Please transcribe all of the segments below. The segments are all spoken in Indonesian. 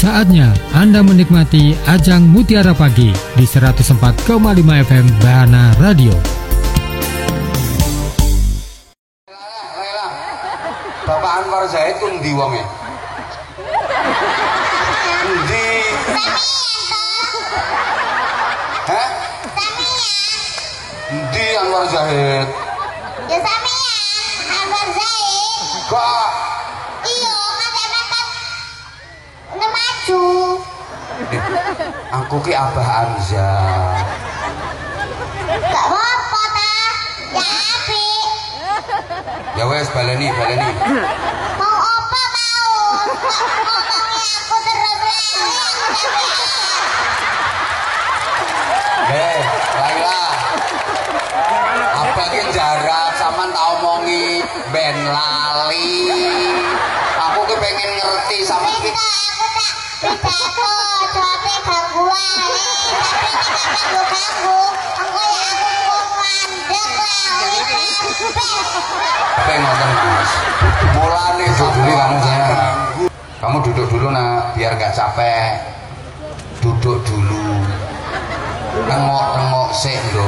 Saatnya Anda menikmati ajang Mutiara Pagi di 104,5 FM Bahana Radio. Bapak Anwar Zaid kun ndi wonge? Ndi? Hah? Ndi Anwar Zaid? Ya sampean Anwar Zaid. Kok Iya, kan udah maju. aku ki Abah Anza. Gak apa-apa ta. Ya apik. Ya wes baleni. Mau apa mau? Kok ngomongnya aku terus. Laila. Abah ki jarak sampean tak omongi ben lali. Aku ki pengen ngerti sampean ki Pidato, jawabnya gangguan. Tapi ganggu. Aku ya aku mandek Apa ngoten Mas? Mulane dulu kamu saya. Kamu duduk dulu nak, biar gak capek. Duduk dulu. Tengok sik lho.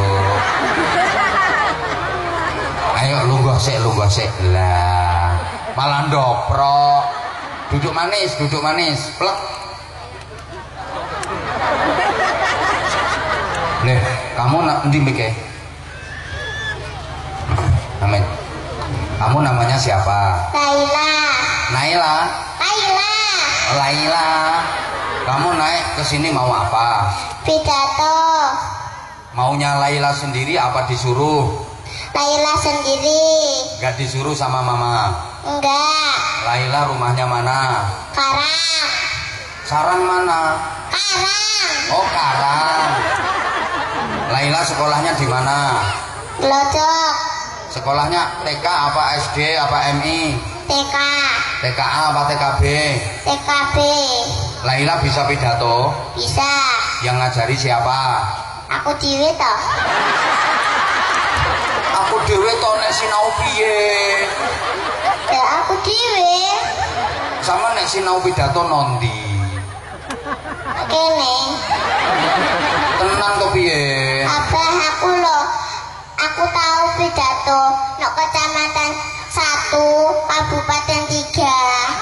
Ayo lunggah sik lah. Malah ndoprok. Duduk manis. Plek. Nih, kamu endi mikir? Kamu namanya siapa? Naila. Laila. Kamu naik ke sini mau apa? Pidato. Maunya Laila sendiri apa disuruh? Laila sendiri. Gak disuruh sama mama? Enggak. Laila rumahnya mana? Karang. Sarang mana? Karang. Oh, Karang. Laila sekolahnya di mana? Glodok. Sekolahnya TK apa SD apa MI? TK. TKA apa TKB? TKB. Laila bisa pidato? Bisa. Yang ngajari siapa? Aku dhewe toh. Aku dhewe to nek sinau piye? Ya aku dhewe. Sama nek sinau pidato nondi? Kene. Tenang to piye? Abah aku loh. Aku tahu pidato nok kecamatan 1, kabupaten 3.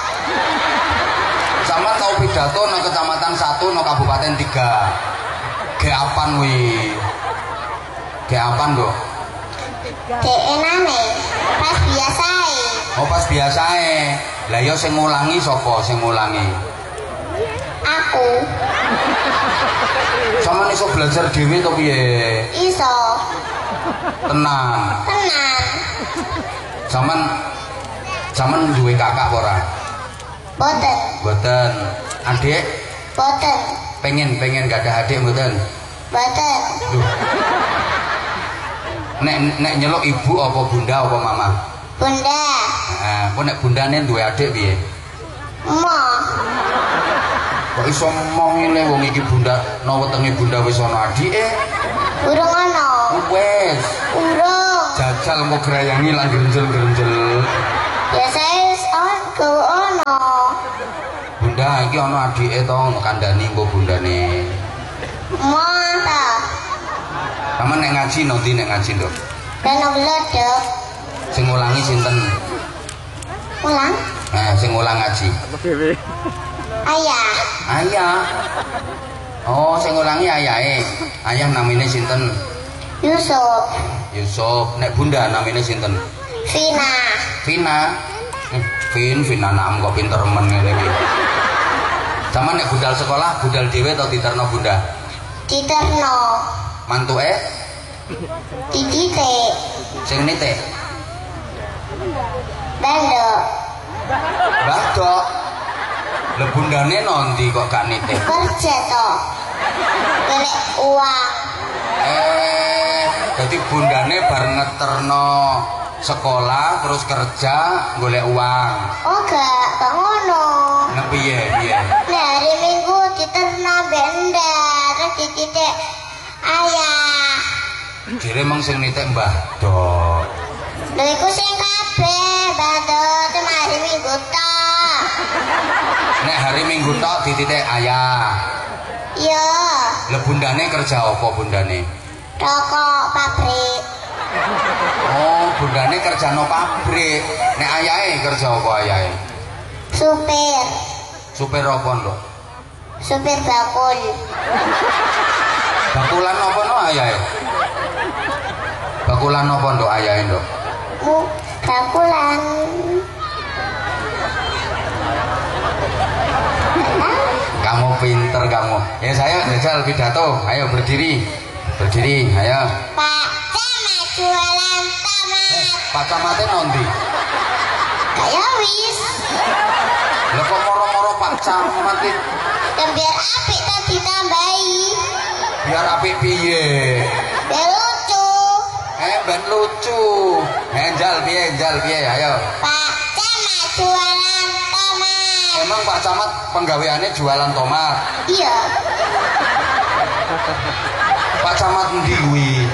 Sama tahu pidato nang kecamatan 1 nang kabupaten 3. Ge apan wi? Ge apan kok? Enane pas biasae. Oh pas biasae. Lah ya sing ngulangi sapa sing ngulangi? Aku. Sama iso belajar dhewe to piye? Iso. Tenang. Sampean duwe kakak apa ora? Mboten. Adik? Mboten. Pengen gak ada adik mboten? Mboten. Duh. Nek nyeluk ibu apa bunda apa mama? Bunda. Nah, kok nek bundane duwe adik piye? Emak. Kok iso mong ngene wong iki bunda wetenge bunda wis ana adike? Urung ana. Wes. Urung. Jajal mau gerayangi lan grenjel. Ya saya ana. Bunda iki ana adike to kandhani engko bundane. Emak ta. Sama nek ngaji nanti nek ngaji lho. Dan glodok. Sing ngulangi sinten? Ulang. Nah, sing ngulang ngaji. Ayah. Oh, sing ngulangi ayahe. Ayah namine sinten? Yusuf. Nek bunda namine sinten? Vina. Vina nam kok pinter men ngene iki. Sama nek budal sekolah, budal dhewe atau diterno bunda? Diterno. Mantuke? Dididik. Sing nitik? Badok. Lah bundane nondi kok gak nitik? Kerja toh. Golek uang. Jadi bundane bar ngeterno sekolah terus kerja golek uang. Oh gak ngono. Nah piye? Nah hari Minggu diterno benda terus dididik ayah. Jere mung sing nitik Mbah Dok. Lha iku sing kabeh, Mbah Dok, cuma hari Minggu tok. Nek hari Minggu tok dititik ayah. Iya. Lah bundane kerja apa bundane? Rokok pabrik. Oh, bundane kerja no pabrik. Nek ayahe kerja apa ayahe? Supir. Supir apa lho? Supir bakul. Bakulan apa no ayahe? Bakulan apa nduk ayahe nduk? Bakulan. Kamu pinter kamu. Ya saya jajal pidato. Ayo berdiri. Berdiri, ayo. Pak Camat jualan tomat. Pak Camatnya nondi. Kayak wis. Lah kok moro-moro Pak Camat iki? Dan biar apik tadi tambahi. Biar apik piye? Biar lucu. Ben lucu. Njal piye, ayo. Pak Camat jualan tomat. Emang Pak Camat penggaweannya jualan tomat? Iya. Pak Camat ndi kuwi?